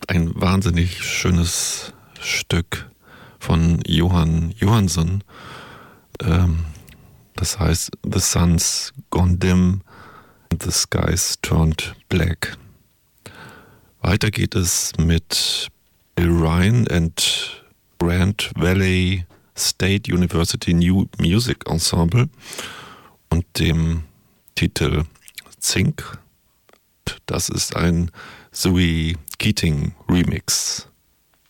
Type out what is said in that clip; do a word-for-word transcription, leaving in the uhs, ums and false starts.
ein wahnsinnig schönes Stück von Johan Johansson. Ähm, das heißt The Sun's Gone Dim and the Skies Turned Black. Weiter geht es mit Bill Ryan and Grand Valley State University New Music Ensemble und dem Titel Zink. Das ist ein Zoe Keating Remix.